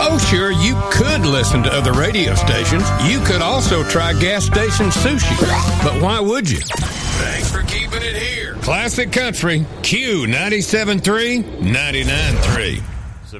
Oh, sure, you could listen to other radio stations. You could also try gas station sushi. But why would you? Thanks for keeping it here. Classic Country, Q 97.3, 99.3.